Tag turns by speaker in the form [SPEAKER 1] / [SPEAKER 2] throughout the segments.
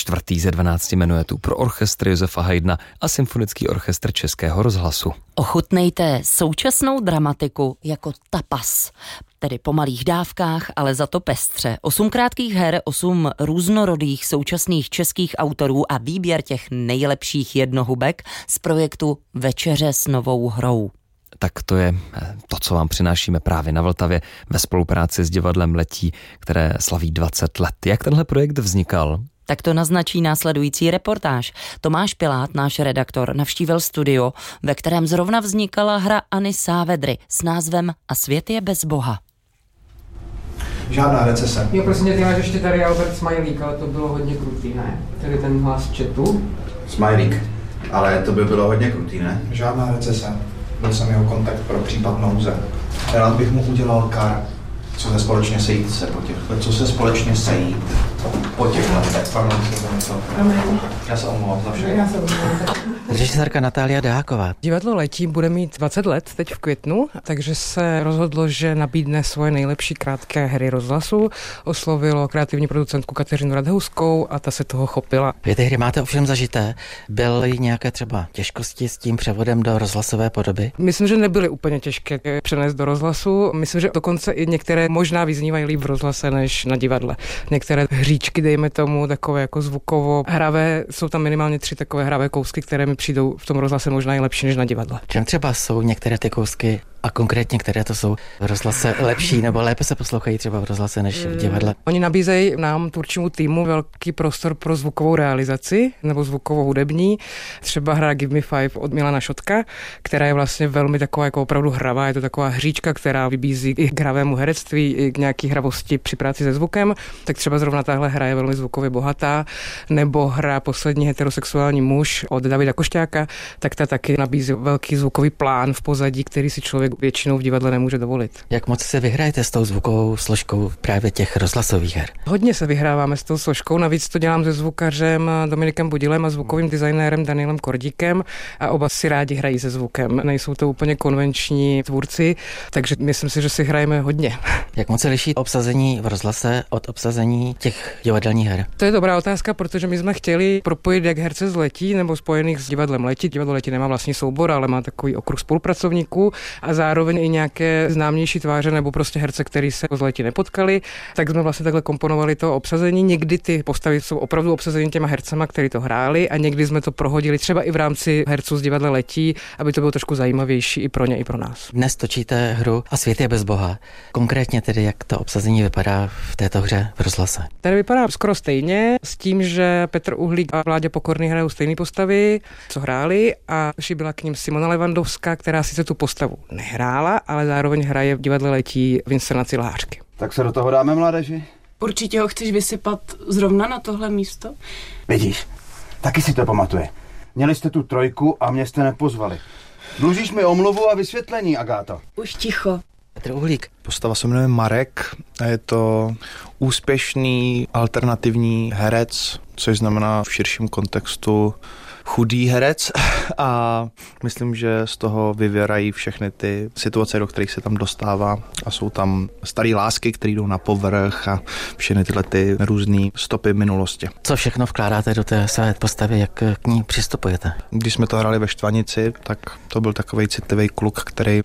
[SPEAKER 1] čtvrtý ze 12 minuetů pro orchestr Josefa Haydna a Symfonický orchestr Českého rozhlasu.
[SPEAKER 2] Ochutnejte současnou dramatiku jako tapas, tedy po malých dávkách, ale za to pestře. 8 krátkých her, 8 různorodých současných českých autorů a výběr těch nejlepších jednohubek z projektu Večeře s novou hrou.
[SPEAKER 1] Tak to je to, co vám přinášíme právě na Vltavě ve spolupráci s divadlem Letí, které slaví 20 let. Jak tenhle projekt vznikal?
[SPEAKER 2] Tak to naznačí následující reportáž. Tomáš Pilát, náš redaktor, navštívil studio, ve kterém zrovna vznikala hra Anny Saavedry s názvem A svět je bez Boha.
[SPEAKER 3] Žádná recese.
[SPEAKER 4] Jo, prosím tě, ty máš ještě tady Albert Smajlík, ale to bylo hodně krutý, ne? Tady ten hlas chatu.
[SPEAKER 5] Smajlík, ale to by bylo hodně krutý, ne?
[SPEAKER 3] Žádná recese. Byl jsem jeho kontakt pro případ nouze. Rád bych mu udělal kar. Co se společně sejít po těch letech. Pardon, já se omlouvám za všechno.
[SPEAKER 6] Režisérka Natália Deháková.
[SPEAKER 4] Divadlo Letí bude mít 20 let teď v květnu, takže se rozhodlo, že nabídne svoje nejlepší krátké hry rozhlasu. Oslovilo kreativní producentku Kateřinu Radhouskou a ta se toho chopila.
[SPEAKER 6] Vy ty hry máte ovšem zažité. Byly nějaké třeba těžkosti s tím převodem do rozhlasové podoby?
[SPEAKER 4] Myslím, že nebyly úplně těžké přenést do rozhlasu. Myslím, že dokonce i některé možná vyznívají líp v rozhlase než na divadle. Některé hříčky, dejme tomu, takové jako zvukovo hravé, jsou tam minimálně 3 takové hravé kousky, které mi přijdou v tom rozhlase možná i lepší než na divadle.
[SPEAKER 6] Čem třeba jsou některé ty kousky a konkrétně které to jsou v rozhlase lepší nebo lépe se poslouchají třeba v rozhlase než v divadle?
[SPEAKER 4] Oni nabízejí nám, tvůrčímu týmu, velký prostor pro zvukovou realizaci nebo zvukovou hudební. Třeba hra Give Me Five od Milana Šotka, která je vlastně velmi taková jako opravdu hravá, je to taková hříčka, která vybízí i k hravému herectví, i k nějaký hravosti při práci se zvukem. Tak třeba zrovna tahle hra je velmi zvukově bohatá, nebo hra Poslední heterosexuální muž od Davida Košťáka, tak ta taky nabízí velký zvukový plán v pozadí, který si člověk většinou v divadle nemůže dovolit.
[SPEAKER 6] Jak moc se vyhrajete s tou zvukovou složkou právě těch rozhlasových her?
[SPEAKER 4] Hodně se vyhráváme s tou složkou, navíc to dělám se zvukařem Dominikem Budilem a zvukovým designérem Danielem Kordíkem a oba si rádi hrají se zvukem. Nejsou to úplně konvenční tvůrci, takže myslím si, že si hrajeme hodně.
[SPEAKER 6] Jak moc se liší obsazení v rozhlase od obsazení těch divadelních her?
[SPEAKER 4] To je dobrá otázka, protože my jsme chtěli propojit jak herce z Letí nebo spojených s divadlem Letí. Divadlo Letí nemá vlastní soubor, ale má takový okruh spolupracovníků a zároveň i nějaké známější tváře nebo prostě herce, který se z Letí nepotkali. Tak jsme vlastně takhle komponovali to obsazení. Někdy ty postavy jsou opravdu obsazení těma hercema, kteří to hráli, a někdy jsme to prohodili třeba i v rámci herců z divadla Letí, aby to bylo trošku zajímavější i pro ně, i pro nás.
[SPEAKER 6] Dnes točíte hru A svět je bez Boha. Konkrétně tedy, jak to obsazení vypadá v této hře v rozhlase?
[SPEAKER 4] Tady vypadá skoro stejně, s tím, že Petr Uhlík a Vláďa Pokorný hrajou stejné postavy, co hráli, a přibývá k ním Simona Levandovská, která sice tu postavu nehrála, ale zároveň hraje v divadle Letí v inscenaci Lhářky.
[SPEAKER 5] Tak se do toho dáme, mládeži?
[SPEAKER 7] Určitě ho chceš vysypat zrovna na tohle místo?
[SPEAKER 5] Vidíš, taky si to pamatuje. Měli jste tu 3 a mě jste nepozvali. Dlužíš mi omluvu a vysvětlení, Agáto.
[SPEAKER 7] Už ticho.
[SPEAKER 6] Petr Uhlík.
[SPEAKER 3] Postava se jmenuje Marek a je to úspěšný alternativní herec, což znamená v širším kontextu chudý herec, a myslím, že z toho vyvěrají všechny ty situace, do kterých se tam dostává, a jsou tam staré lásky, které jdou na povrch, a všechny tyhle ty různé stopy minulosti.
[SPEAKER 6] Co všechno vkládáte do té své postavy, jak k ní přistupujete?
[SPEAKER 3] Když jsme to hráli ve Štvanici, tak to byl takovej citlivý kluk, který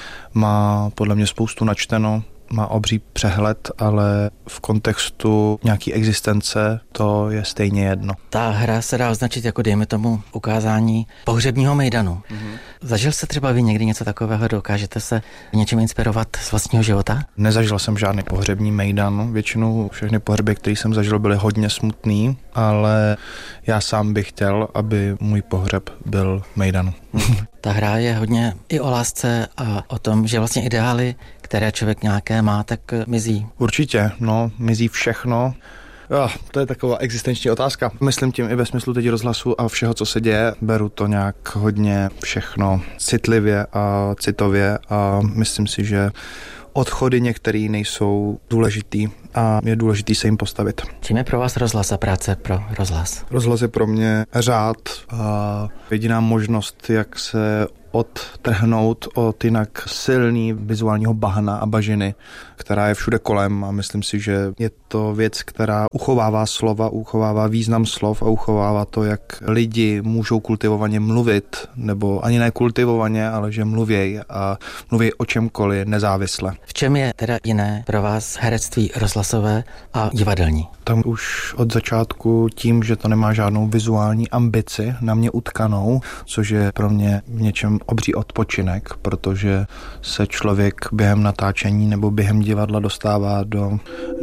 [SPEAKER 3] má podle mě spoustu načteno, má obří přehled, ale v kontextu nějaký existence to je stejně jedno.
[SPEAKER 6] Ta hra se dá označit jako, dejme tomu, ukázání pohřebního mejdanu. Zažil jste třeba vy někdy něco takového? Dokážete se něčím inspirovat z vlastního života?
[SPEAKER 3] Nezažil jsem žádný pohřební mejdan. Většinou všechny pohřby, které jsem zažil, byly hodně smutný, ale já sám bych chtěl, aby můj pohřeb byl mejdan.
[SPEAKER 6] Ta hra je hodně i o lásce a o tom, že vlastně ideály, které člověk nějaké má, tak mizí.
[SPEAKER 3] Určitě, mizí všechno. To je taková existenční otázka. Myslím tím i ve smyslu teď rozhlasu a všeho, co se děje. Beru to nějak hodně všechno citlivě a citově a myslím si, že odchody některý nejsou důležitý a je důležitý se jim postavit.
[SPEAKER 6] Čím je pro vás rozhlas a práce pro rozhlas?
[SPEAKER 3] Rozhlas je pro mě řád a jediná možnost, jak se odtrhnout od jinak silný vizuálního bahna a bažiny, která je všude kolem a myslím si, že je to věc, která uchovává slova, uchovává význam slov a uchovává to, jak lidi můžou kultivovaně mluvit, nebo ani ne kultivovaně, ale že mluvěj a mluví o čemkoliv nezávisle.
[SPEAKER 6] V čem je teda jiné pro vás herectví rozhlasové a divadelní?
[SPEAKER 3] Tam už od začátku tím, že to nemá žádnou vizuální ambici na mě utkanou, což je pro mě v něčem obří odpočinek, protože se člověk během natáčení nebo během divadla dostává do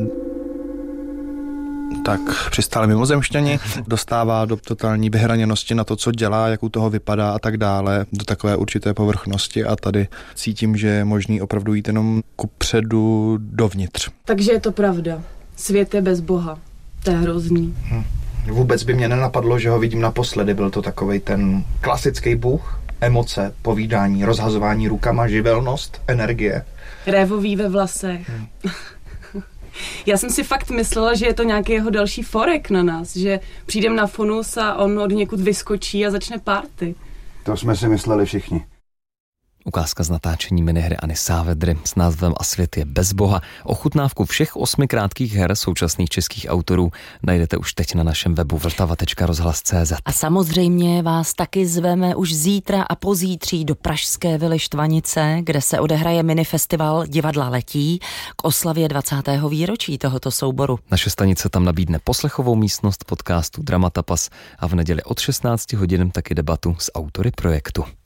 [SPEAKER 3] přistále mimozemšťani, dostává do totální vyhraněnosti na to, co dělá, jak u toho vypadá a tak dále, do takové určité povrchnosti a tady cítím, že je možný opravdu jít jenom kupředu dovnitř.
[SPEAKER 7] Takže je to pravda. Svět je bez Boha. To je hrozný.
[SPEAKER 3] Vůbec by mě nenapadlo, že ho vidím naposledy. Byl to takovej ten klasický Bůh, emoce, povídání, rozhazování rukama, živelnost, energie.
[SPEAKER 7] Révový ve vlasech. Já jsem si fakt myslela, že je to nějaký jeho další forek na nás, že přijdem na Fonus a on od někud vyskočí a začne party.
[SPEAKER 5] To jsme si mysleli všichni.
[SPEAKER 1] Ukázka z natáčení minihry Anny Saavedry s názvem A svět je bez Boha. Ochutnávku všech 8 krátkých her současných českých autorů najdete už teď na našem webu vltava.rozhlas.cz.
[SPEAKER 2] A samozřejmě vás taky zveme už zítra a pozítří do pražské Vily Štvanice, kde se odehraje minifestival Divadla letí k oslavě 20. výročí tohoto souboru.
[SPEAKER 1] Naše stanice tam nabídne poslechovou místnost podcastu Dramatapas a v neděli od 16 hodin taky debatu s autory projektu.